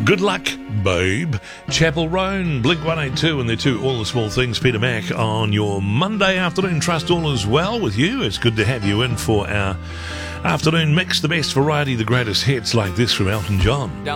Good Luck, Babe. Chapel Roan, Blink 182, and they're two All the Small Things. Peter Mack on your Monday afternoon. Trust all is well with you. It's good to have you in for our afternoon mix, the best variety, the greatest hits like this from Elton John.